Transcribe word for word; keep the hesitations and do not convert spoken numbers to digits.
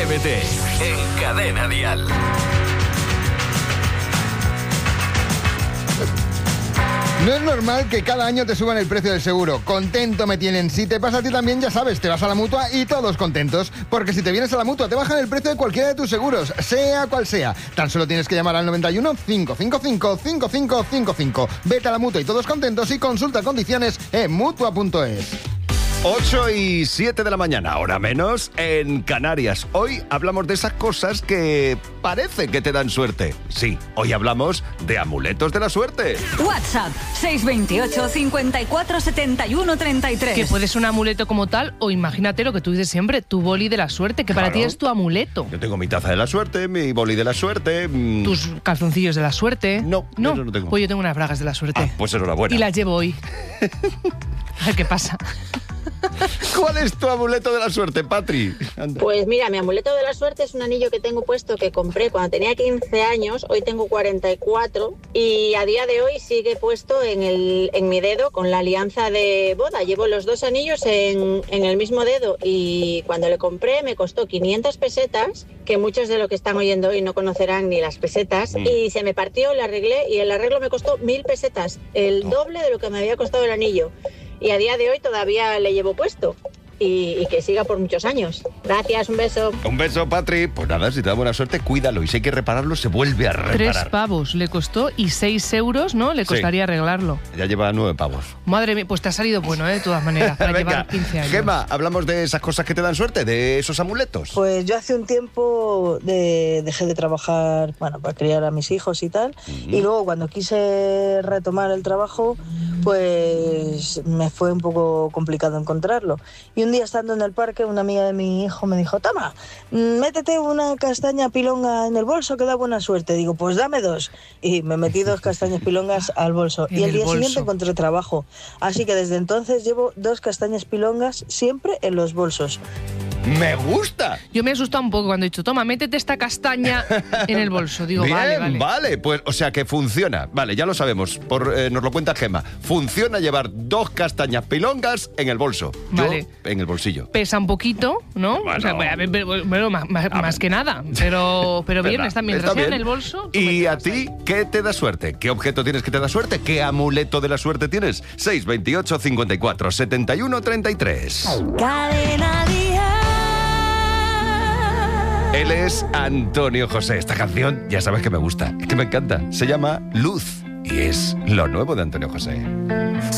Atrévete en Cadena Dial. No es normal que cada año te suban el precio del seguro. Contento me tienen. Si te pasa a ti también, ya sabes, te vas a la Mutua y todos contentos. Porque si te vienes a la Mutua, te bajan el precio de cualquiera de tus seguros, sea cual sea. Tan solo tienes que llamar al noventa y uno, cinco cinco cinco, cinco cinco cinco cinco. Vete a la Mutua y todos contentos y consulta condiciones en mutua punto es. ocho y siete de la mañana, hora menos, en Canarias. Hoy hablamos de esas cosas que parece que te dan suerte. Sí, hoy hablamos de amuletos de la suerte. WhatsApp seis dos ocho, cinco cuatro, siete uno, tres tres. Que puede ser un amuleto como tal, o imagínate lo que tú dices siempre, tu boli de la suerte, que para Claro. ti es tu amuleto. Yo tengo mi taza de la suerte, mi boli de la suerte. mm, Tus calzoncillos de la suerte. No, no, eso no tengo. Pues yo tengo unas bragas de la suerte. Ah, pues enhorabuena. Y las llevo hoy. A ver qué pasa. ¿Cuál es tu amuleto de la suerte, Patri? Anda. Pues mira, mi amuleto de la suerte es un anillo que tengo puesto que compré cuando tenía quince años, hoy tengo cuarenta y cuatro y a día de hoy sigue puesto en, el, en mi dedo con la alianza de boda. Llevo los dos anillos en, en el mismo dedo y cuando le compré me costó quinientas pesetas, que muchos de los que están oyendo hoy no conocerán ni las pesetas, Mm. y se me partió, le arreglé y el arreglo me costó mil pesetas, el doble de lo que me había costado el anillo. Y a día de hoy todavía le llevo puesto. Y, y que siga por muchos años. Gracias, un beso. Un beso, Patri. Pues nada, si te da buena suerte, cuídalo. Y si hay que repararlo, se vuelve a Tres reparar. pavos le costó y seis euros, ¿no? Le Sí. costaría arreglarlo. Ya lleva nueve pavos. Madre mía, pues te ha salido bueno, ¿eh? De todas maneras, para Venga, llevar quince años. Gema, hablamos de esas cosas que te dan suerte, de esos amuletos. Pues yo hace un tiempo de- dejé de trabajar, bueno, para criar a mis hijos y tal, y luego cuando quise retomar el trabajo, pues me fue un poco complicado encontrarlo. Y un día estando en el parque, una amiga de mi hijo me dijo, toma, métete una castaña pilonga en el bolso que da buena suerte. Digo, pues dame dos. Y me metí dos castañas pilongas al bolso. En Y el el día bolso. siguiente encontré trabajo. Así que desde entonces llevo dos castañas pilongas siempre en los bolsos. ¡Me gusta! Yo me he asustado un poco cuando he dicho, toma, métete esta castaña en el bolso. Digo, Bien, vale, vale. Pues, o sea que funciona. Vale, ya lo sabemos. Por, eh, nos lo cuenta Gema. Funciona llevar dos castañas pilongas en el bolso. Yo, Vale. en el bolsillo. Pesa un poquito, ¿no? Bueno. O sea, bueno, a ver, pero- bueno, más, más- A más ver. que nada. Pero, pero bien, Verdad, está, mientras está sea en bien. el bolso. tú ¿Y me a tiras ti ahí. qué te da suerte? ¿Qué objeto tienes que te da suerte? ¿Qué amuleto de la suerte tienes? seis veintiocho, cincuenta y cuatro, setenta y uno, treinta y tres. Cadena Dial. Él es Antonio José. Esta canción ya sabes que me gusta, es que me encanta. Se llama Luz y es lo nuevo de Antonio José.